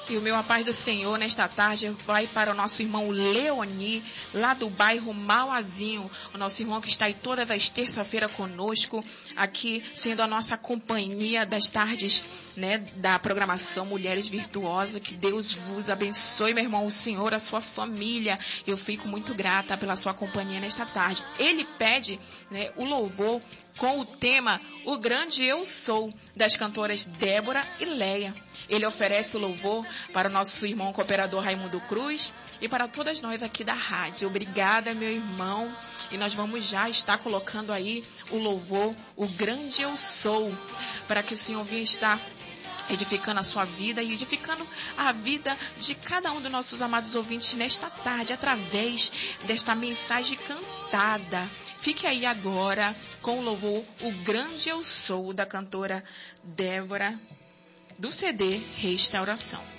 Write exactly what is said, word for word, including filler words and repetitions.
E o meu a paz do Senhor nesta tarde vai para o nosso irmão Leoni, lá do bairro Mauazinho, o nosso irmão que está aí todas as terças-feiras conosco, aqui sendo a nossa companhia das tardes, né, da programação Mulheres Virtuosas. Que Deus vos abençoe, meu irmão, o Senhor, a sua família. Eu fico muito grata pela sua companhia nesta tarde. Ele pede, né, o louvor com o tema O Grande Eu Sou, das cantoras Débora e Leia. Ele oferece o louvor para o nosso irmão cooperador Raimundo Cruz e para todas nós aqui da rádio. Obrigada, meu irmão. E nós vamos já estar colocando aí o louvor, O Grande Eu Sou, para que o Senhor venha estar edificando a sua vida e edificando a vida de cada um dos nossos amados ouvintes nesta tarde, através desta mensagem cantada. Fique aí agora com o louvor O Grande Eu Sou, da cantora Débora, do C D Restauração.